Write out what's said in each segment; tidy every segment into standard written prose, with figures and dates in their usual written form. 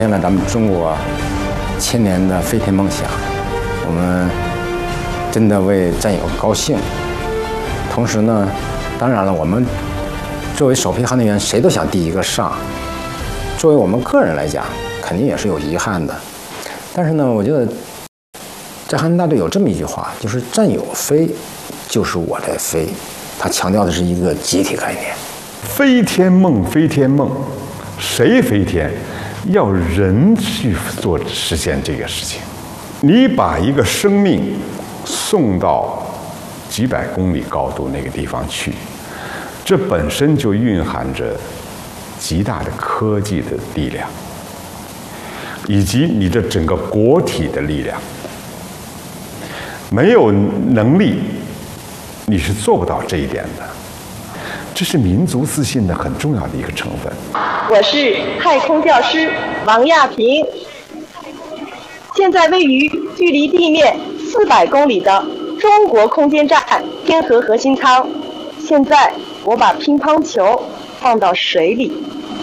现了咱们中国千年的飞天梦想，我们真的为战友高兴。同时呢，当然了，我们作为首批航天员，谁都想第一个上。作为我们个人来讲，肯定也是有遗憾的。但是呢，我觉得在航天大队有这么一句话，就是战友飞，就是我在飞。他强调的是一个集体概念。 飞天梦，飞天梦，谁飞天？要人去实现这个事情。你把一个生命送到几百公里高度那个地方去，这本身就蕴含着极大的科技的力量，以及你的整个国体的力量。没有能力，你是做不到这一点的。这是民族自信的很重要的一个成分。 我是太空教师王亚平，现在位于距离地面400公里的中国空间站天河核心舱。现在我把乒乓球放到水里。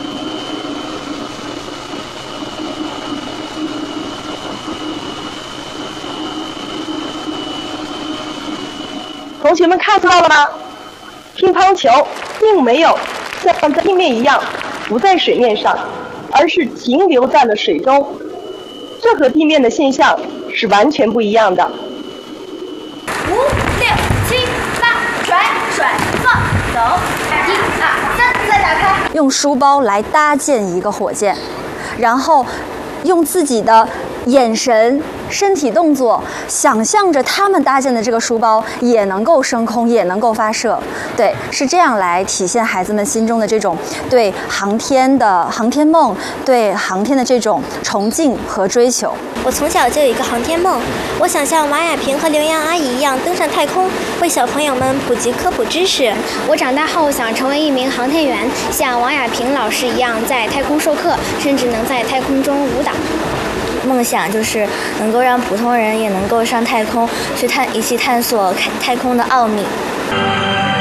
同学们看到了吗？乒乓球并没有像地面一样浮在水面上，而是停留在了水中。这和地面的现象是完全不一样的。5、6、7、8，甩放走，1、2、3，再打开。 用书包来搭建一个火箭，然后用自己的眼神、身体动作，想象着他们搭建的这个书包也能够升空，也能够发射。对，是这样来体现孩子们心中的这种对航天梦，对航天的这种崇敬和追求。 我从小就有一个航天梦，我想像王亚平和刘洋阿姨一样登上太空，为小朋友们普及科普知识。 我长大后想成为一名航天员，像王亚平老师一样在太空授课，甚至能在太空中舞蹈。 梦想就是能够让普通人也能够上太空，一起探索太空的奥秘。